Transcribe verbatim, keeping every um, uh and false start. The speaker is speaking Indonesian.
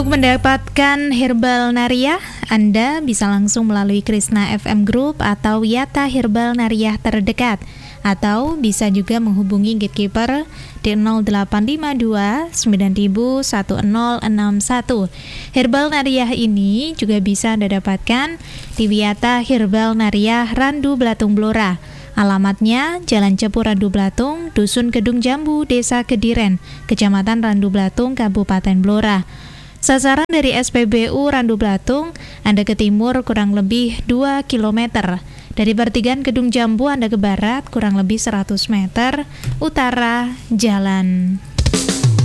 Untuk mendapatkan Herbal Nariah, Anda bisa langsung melalui Krishna F M Group atau Yata Herbal Nariah terdekat, atau bisa juga menghubungi Gatekeeper di nol delapan lima dua sembilan nol satu nol enam satu. Herbal Nariah ini juga bisa Anda dapatkan di Wiyata Herbal Nariah Randu Blatung Blora. Alamatnya Jalan Cepu Randu Blatung, Dusun Kedung Jambu, Desa Kediren, Kecamatan Randu Blatung, Kabupaten Blora. Sasaran dari S P B U Randu Blatung, Anda ke timur kurang lebih dua kilometer. Dari pertigaan Kedung Jambu Anda ke barat kurang lebih seratus meter, utara jalan.